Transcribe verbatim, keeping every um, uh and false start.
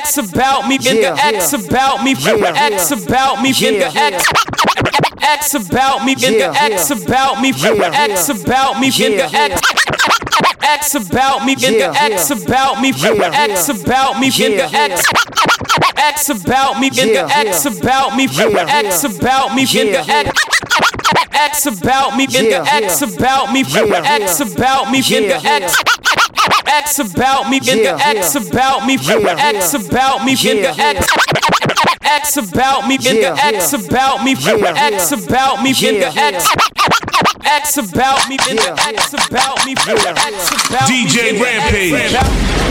X about me, nigga. X about me, X about me, nigga. X. X about me, nigga. X about me, X about me, nigga. X. X about me, nigga. X about me, X about me, nigga. X. X about me, nigga. X about me, X about me, nigga. X. X about me, nigga. X about me, X about me, nigga. X. X about me, nigga. X about me, X about me, nigga. X. X about me, nigga. X about me, X about me, nigga. X. X about me, nigga. X about me, X about me. D J Rampage.